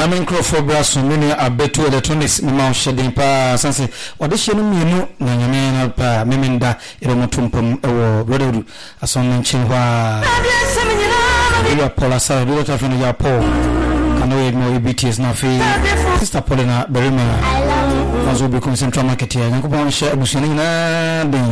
na microphone so mini abeto electronics ma shedding pa sanse wadehye no mienu na nyame na pa memenda eromotumpam ewo roderu ason nchin hwa ya Paula Sara do ta fino ya Paul kano no BTS na fe sister Paulina Berima mazo be concentrate market ya nko share abusuni na den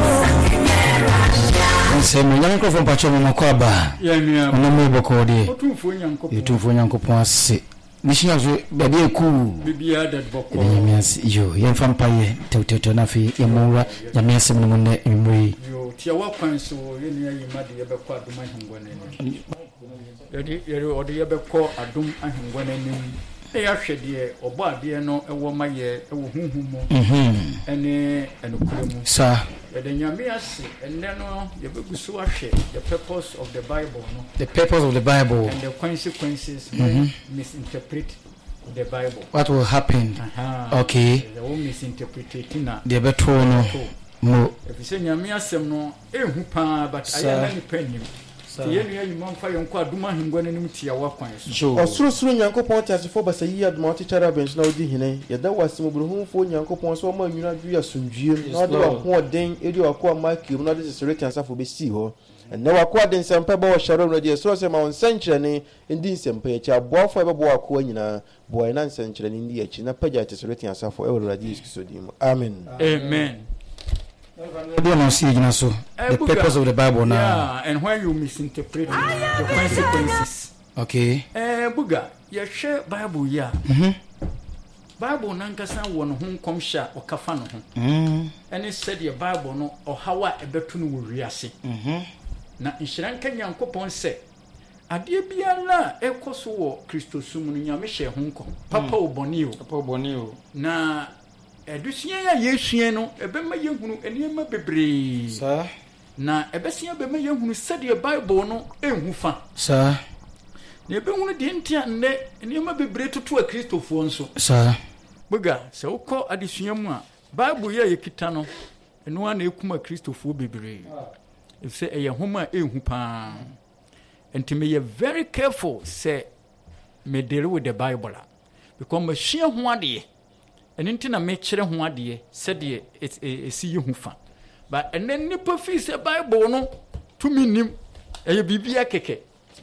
nse mo microphone pa chomo makwaba ono mo boko de otumfo nyankopon ase Nishiya zo bade ku bibia that boko yemias yo yemfam paye teteto na fi yemura yemias mu ne imri yo tia wa kwan so yeni ayi made ye bekọ adum ahengwana ni yeri odi ye bekọ adum ahengwana ni e ya hwede obo ade no ewo maye ewo hunhumo ene enokuremu sa the nyamiasi enne no ye begusu ahwe the purpose of the Bible no the purpose of the Bible and the consequences when misinterpret the Bible. What will happen? Okay. The one misinterpreting na the beto no mo if you say nyamiasem no ehu pa but ayana ni panim ye nua yimam fa yonko aduma hengwa nanim tia wa kwan so osurusuru nyankopon tiasefo basa yi aduma teachera bench na odi hene yeda wasem obruhumfo nyankopon so ma nwuna dwu asomdwiem na ode wako den edi wako makium na de sereti ansafo be si ho na wako den sempe ba wo sharo no de so se ma won senkyere ne ndi sempe ya aboafo be bo wako anyina boy na senkyere ne ndi achi na pagya te sereti ansafo e wo radi so di mu amen amen. The purpose of the Bible now. Yeah, and when you misinterpret the consequences. Okay. Buga, you share Bible ya. Bible nankasa won hon komsha okafa no ho. And it said your Bible no or how a betu no wiase. Na nhyiran kanyankopon se ade bia na ekoso wo Kristo sum no nyame hye honko. Papa oboni o. Na edusia ya yesua no ebema yehunu enema bebre sa na ebesia bema yehunu sede Bible no enhu fa sa na ebehunu de ntia nne enema bebre tutu a Kristofo nso sa buga se ukọ adesua mu a Bible ya yekita no eno ana ekuma Kristofo bebre if say eyehoma enhu pa ntime ye very careful say me deal with the Bible because machine ho ade enti na me kire ho ade said the esi ye hu fa but enen nipa fi se Bible no tumi nim eye bibia keke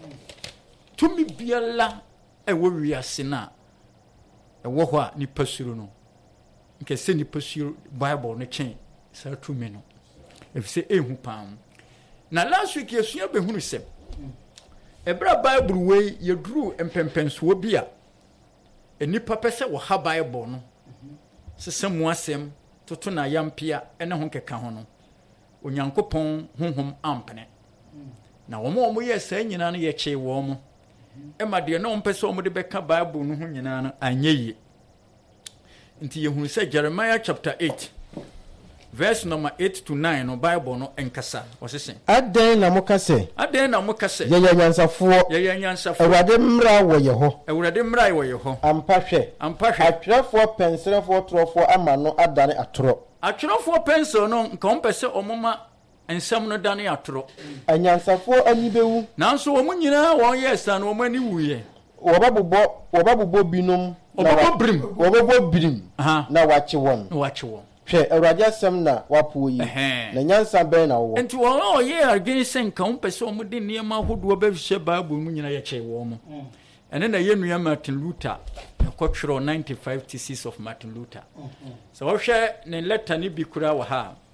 tumi biala e wo wiase na e wo ho a nipa suru no nke se nipa suru Bible no chen sa tumi no e fi se ehu pam na last week yesua behunu se ebra Bible we yeduru empempenso bia enipa pese wo ha Bible no sesemu asem toto na yampia ene ho keka ho no onyankopon honhom ampene na wo mo ye sa nyina no ye che wo mo e ma de no mpese o mo de beka Bible no ho nyina no anyeye nti ye hu se Jeremiah chapter 8 verse number 8 to 9 no Bible no enkasa osese aden na mokase ye nyansafo awurade mra wo ye ho ampahwe atwerefo pensrefo trofo ama no adane atoro atwerefo pensel no nka ompese omoma ensam no dane atoro anyansafo anibewu nanso wo munyina won ye esa no omani wuye wobabubo binom wobabubo birim na wache won hwe awurade asem na wapo yi na nyansa ben na wo enti wo ye argin sen ka umpese o mudi niema hodo ba hye Bible mu nyina ye che wo mo ene na ye nua Martin Luther akotwero 95 theses of Martin Luther so wo hwe ne letter ni bi kura wa ha